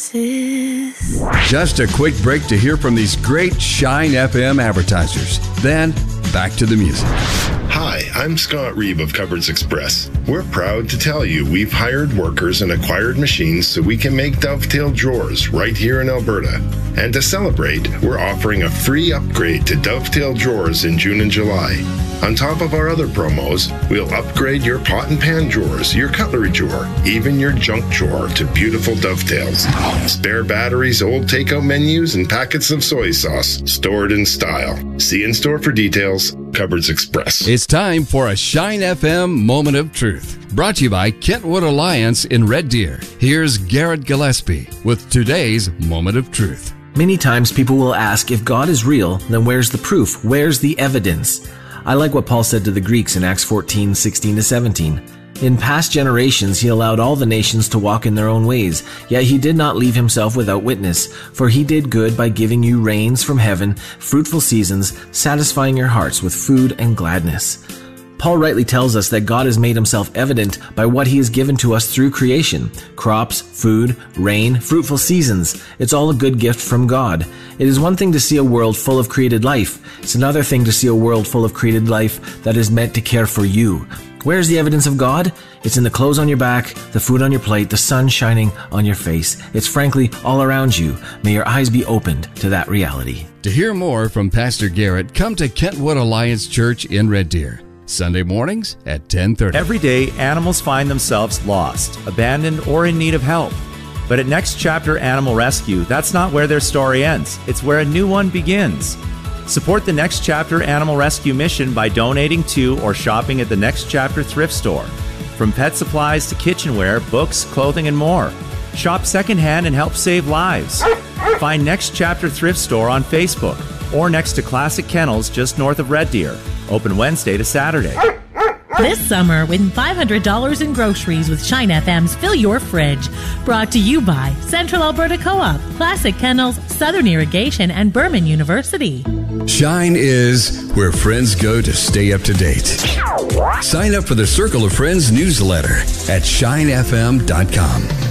promises. Just a quick break to hear from these great Shine FM advertisers. Then, back to the music. Hi, I'm Scott Reeve of Cupboards Express. We're proud to tell you we've hired workers and acquired machines so we can make dovetail drawers right here in Alberta. And to celebrate, we're offering a free upgrade to dovetail drawers in June and July. On top of our other promos, we'll upgrade your pot and pan drawers, your cutlery drawer, even your junk drawer to beautiful dovetails. Spare batteries, old takeout menus, and packets of soy sauce stored in style. See in store for details. Cupboards Express. It's time for a Shine FM Moment of Truth. Brought to you by Kentwood Alliance in Red Deer. Here's Garrett Gillespie with today's Moment of Truth. Many times people will ask, if God is real, then where's the proof? Where's the evidence? I like what Paul said to the Greeks in Acts 14:16-17. In past generations, he allowed all the nations to walk in their own ways, yet he did not leave himself without witness, for he did good by giving you rains from heaven, fruitful seasons, satisfying your hearts with food and gladness. Paul rightly tells us that God has made himself evident by what he has given to us through creation. Crops, food, rain, fruitful seasons. It's all a good gift from God. It is one thing to see a world full of created life. It's another thing to see a world full of created life that is meant to care for you. Where's the evidence of God? It's in the clothes on your back, the food on your plate, the sun shining on your face. It's frankly all around you. May your eyes be opened to that reality. To hear more from Pastor Garrett, come to Kentwood Alliance Church in Red Deer. Sunday mornings at 10:30. Every day, animals find themselves lost, abandoned, or in need of help. But at Next Chapter Animal Rescue, that's not where their story ends. It's where a new one begins. Support the Next Chapter Animal Rescue mission by donating to or shopping at the Next Chapter thrift store. From pet supplies to kitchenware, books, clothing, and more. Shop secondhand and help save lives. Find Next Chapter Thrift Store on Facebook or next to Classic Kennels just north of Red Deer. Open Wednesday to Saturday. This summer, win $500 in groceries with Shine FM's Fill Your Fridge. Brought to you by Central Alberta Co-op, Classic Kennels, Southern Irrigation, and Berman University. Shine is where friends go to stay up to date. Sign up for the Circle of Friends newsletter at shinefm.com.